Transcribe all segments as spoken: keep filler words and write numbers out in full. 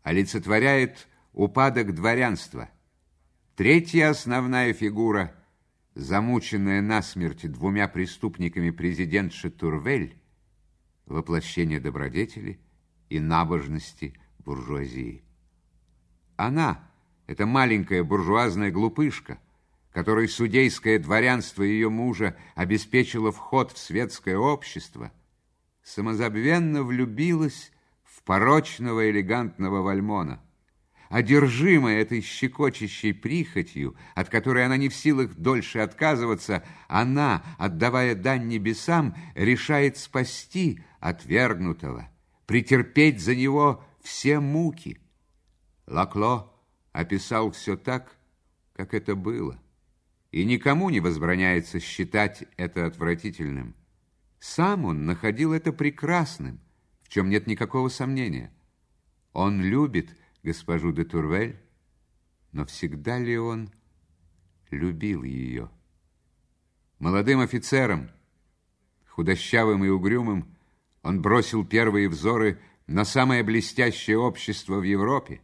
олицетворяет упадок дворянства. Третья основная фигура, замученная насмерть двумя преступниками президентша Турвель, воплощение добродетели и набожности буржуазии. Она, эта маленькая буржуазная глупышка, которой судейское дворянство ее мужа обеспечило вход в светское общество, самозабвенно влюбилась в порочного элегантного Вальмона. Одержимая этой щекочущей прихотью, от которой она не в силах дольше отказываться, она, отдавая дань небесам, решает спасти отвергнутого, претерпеть за него все муки. Лакло описал все так, как это было, и никому не возбраняется считать это отвратительным. Сам он находил это прекрасным, в чем нет никакого сомнения. Он любит госпожу де Турвель, но всегда ли он любил ее? Молодым офицером, худощавым и угрюмым, он бросил первые взоры на самое блестящее общество в Европе,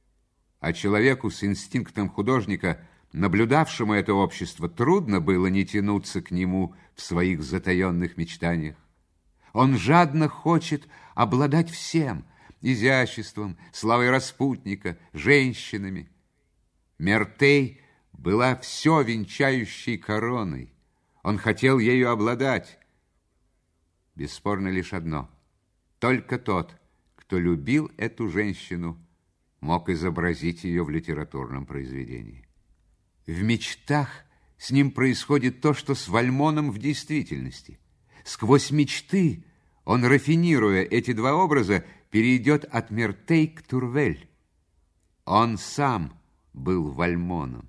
а человеку с инстинктом художника, наблюдавшему это общество, трудно было не тянуться к нему в своих затаенных мечтаниях. Он жадно хочет обладать всем – изяществом, славой распутника, женщинами. Мертей была все венчающей короной. Он хотел ею обладать. Бесспорно лишь одно. Только тот, кто любил эту женщину, мог изобразить ее в литературном произведении. В мечтах с ним происходит то, что с Вальмоном в действительности. Сквозь мечты он, рафинируя эти два образа, перейдет от Мертей к Турвель. Он сам был Вальмоном.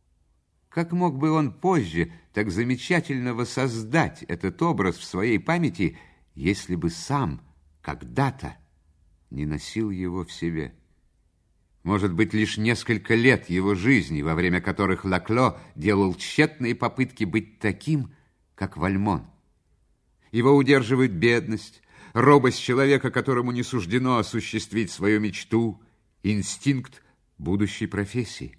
Как мог бы он позже так замечательно воссоздать этот образ в своей памяти, если бы сам когда-то не носил его в себе? Может быть, лишь несколько лет его жизни, во время которых Лакло делал тщетные попытки быть таким, как Вальмон. Его удерживает бедность, робость человека, которому не суждено осуществить свою мечту, инстинкт будущей профессии.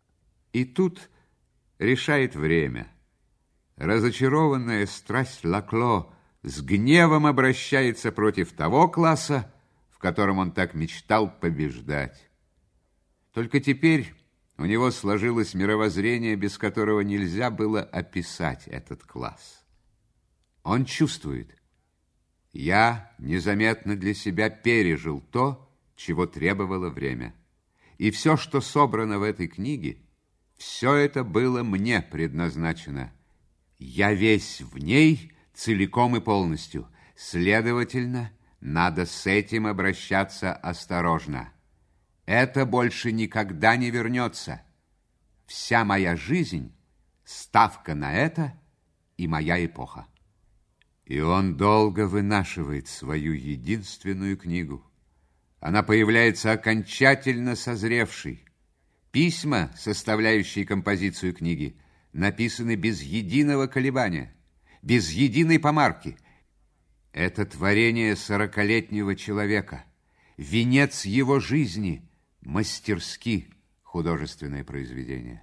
И тут решает время. Разочарованная страсть Лакло с гневом обращается против того класса, в котором он так мечтал побеждать. Только теперь у него сложилось мировоззрение, без которого нельзя было описать этот класс. Он чувствует: я незаметно для себя пережил то, чего требовало время. И все, что собрано в этой книге, все это было мне предназначено. Я весь в ней целиком и полностью. Следовательно, надо с этим обращаться осторожно. Это больше никогда не вернется. Вся моя жизнь — ставка на это и моя эпоха. И он долго вынашивает свою единственную книгу. Она появляется окончательно созревшей. Письма, составляющие композицию книги, написаны без единого колебания, без единой помарки. Это творение сорокалетнего человека, венец его жизни, мастерски художественное произведение.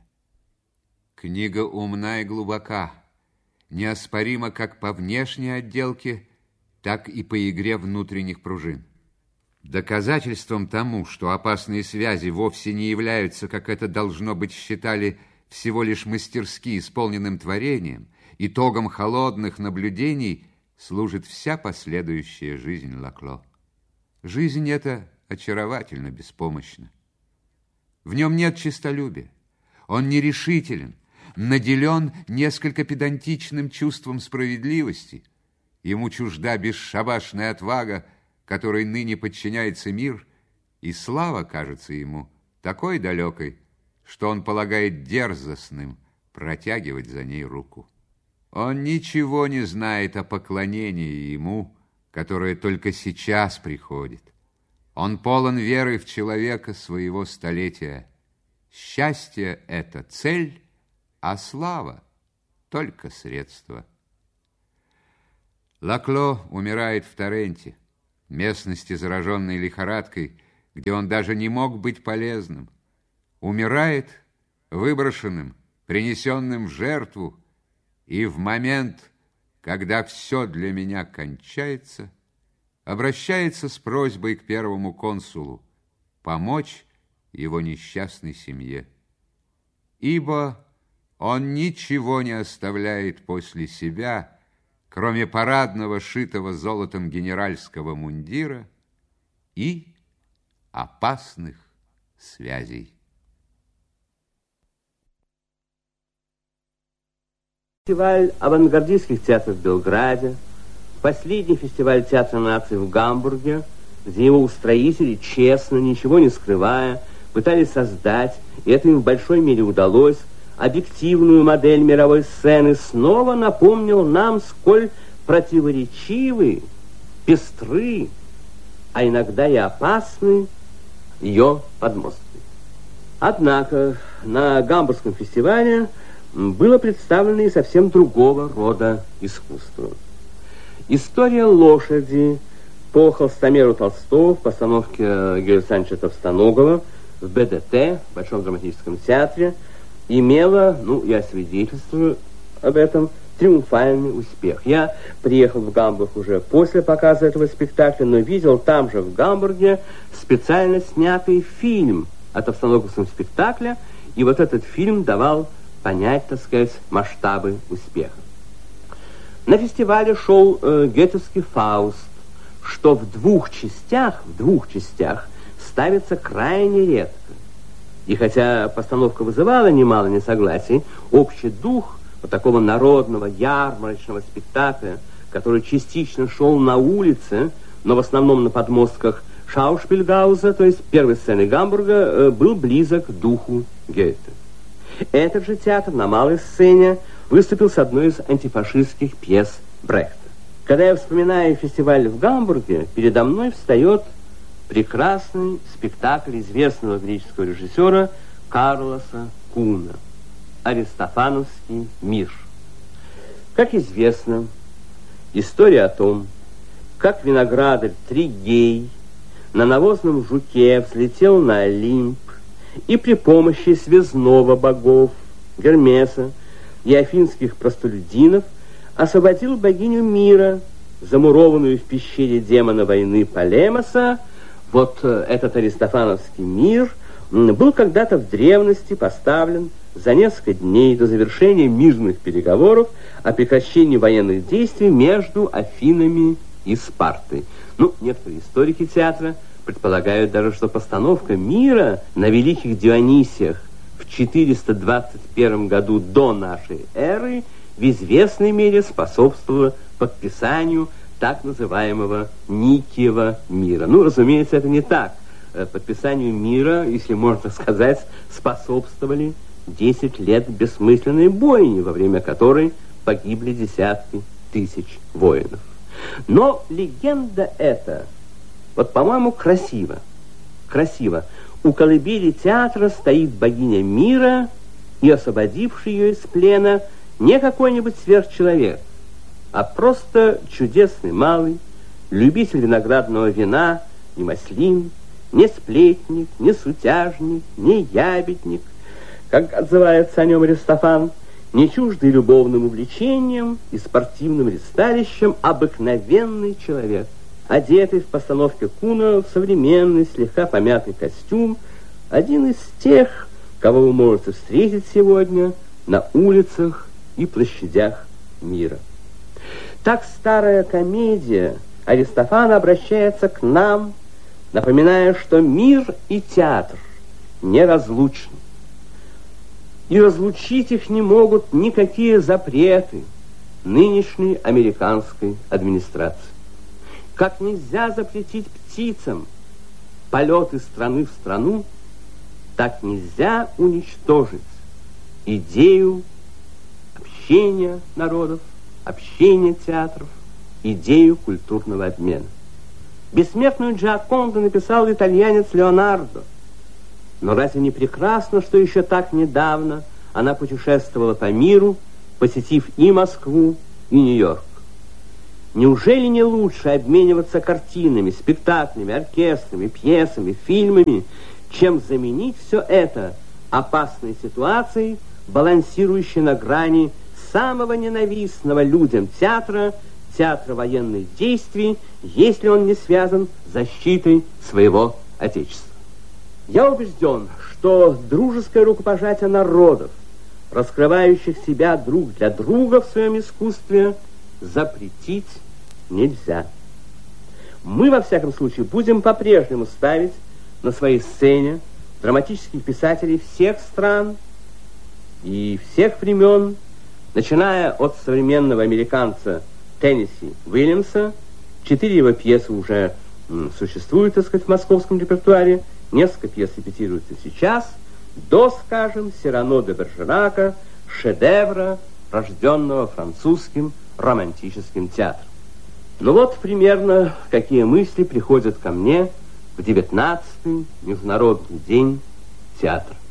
Книга умна и глубока, неоспоримо как по внешней отделке, так и по игре внутренних пружин. Доказательством тому, что опасные связи вовсе не являются, как это должно быть считали, всего лишь мастерски исполненным творением, итогом холодных наблюдений, служит вся последующая жизнь Лакло. Жизнь эта очаровательно беспомощна. В нем нет честолюбия, он нерешителен, наделен несколько педантичным чувством справедливости. Ему чужда бесшабашная отвага, которой ныне подчиняется мир, и слава кажется ему такой далекой, что он полагает дерзостным протягивать за ней руку. Он ничего не знает о поклонении ему, которое только сейчас приходит. Он полон веры в человека своего столетия. Счастье — это цель, а слава — только средство. Лакло умирает в Торренте, местности, зараженной лихорадкой, где он даже не мог быть полезным, умирает выброшенным, принесенным в жертву, и в момент, когда все для меня кончается, обращается с просьбой к первому консулу помочь его несчастной семье. Ибо он ничего не оставляет после себя, кроме парадного, шитого золотом генеральского мундира и опасных связей. Фестиваль авангардистских театров в Белграде, последний фестиваль театра нации в Гамбурге, где его устроители, честно, ничего не скрывая, пытались создать, и это им в большой мере удалось, объективную модель мировой сцены, снова напомнил нам, сколь противоречивы, пестры, а иногда и опасны ее подмостки. Однако на Гамбургском фестивале было представлено и совсем другого рода искусство. История лошади по холстомеру Толстого в постановке Георгия Александровича Товстоногова в Бэ Дэ Тэ, в Большом драматическом театре, имела, ну, я свидетельствую об этом, триумфальный успех. Я приехал в Гамбург уже после показа этого спектакля, но видел там же, в Гамбурге, специально снятый фильм от обстановковского спектакля, и вот этот фильм давал понять, так сказать, масштабы успеха. На фестивале шел э, гетовский Фауст, что в двух частях, в двух частях ставится крайне редко. И хотя постановка вызывала немало несогласий, общий дух вот такого народного, ярмарочного спектакля, который частично шел на улице, но в основном на подмостках Шаушпильгауза, то есть первой сцены Гамбурга, э, был близок к духу Гёте. Этот же театр на малой сцене выступил с одной из антифашистских пьес Брехта. Когда я вспоминаю фестиваль в Гамбурге, передо мной встает прекрасный спектакль известного греческого режиссера Карлоса Куна «Аристофановский мир». Как известно, история о том, как виноградарь Тригей на навозном жуке взлетел на Олимп и при помощи связного богов Гермеса и афинских простолюдинов освободил богиню мира, замурованную в пещере демона войны Полемоса. Вот этот аристофановский мир был когда-то в древности поставлен за несколько дней до завершения мирных переговоров о прекращении военных действий между Афинами и Спартой. Ну, некоторые историки театра предполагают даже, что постановка мира на Великих Дионисиях в четыреста двадцать первом году до нашей эры в известной мере способствовала подписанию так называемого Никиева мира. Ну, разумеется, это не так. Подписанию мира, если можно сказать, способствовали десять лет бессмысленной бойни, во время которой погибли десятки тысяч воинов. Но легенда эта, вот, по-моему, красиво, красиво. У колыбели театра стоит богиня мира, и освободивший ее из плена не какой-нибудь сверхчеловек, а просто чудесный малый, любитель виноградного вина и маслин, не сплетник, не сутяжник, не ябедник, как отзывается о нем Аристофан, не чуждый любовным увлечением и спортивным ристалищем, обыкновенный человек, одетый в постановке Куна в современный, слегка помятый костюм, один из тех, кого вы можете встретить сегодня на улицах и площадях мира. Так старая комедия Аристофана обращается к нам, напоминая, что мир и театр неразлучны. И разлучить их не могут никакие запреты нынешней американской администрации. Как нельзя запретить птицам полет из страны в страну, так нельзя уничтожить идею общения народов, общения театров, идею культурного обмена. Бессмертную Джиаконду написал итальянец Леонардо. Но разве не прекрасно, что еще так недавно она путешествовала по миру, посетив и Москву, и Нью-Йорк? Неужели не лучше обмениваться картинами, спектаклями, оркестрами, пьесами, фильмами, чем заменить все это опасной ситуацией, балансирующей на грани самого ненавистного людям театра, театра военных действий, если он не связан с защитой своего Отечества? Я убежден, что дружеское рукопожатие народов, раскрывающих себя друг для друга в своем искусстве, запретить нельзя. Мы, во всяком случае, будем по-прежнему ставить на своей сцене драматических писателей всех стран и всех времен, начиная от современного американца Теннесси Уильямса. Четыре его пьесы уже м, существуют, так сказать, в московском репертуаре, несколько пьес репетируются сейчас, до, скажем, Сирано де Бержерака, шедевра, рожденного французским романтическим театром. Ну вот примерно какие мысли приходят ко мне в девятнадцатый Международный день театра.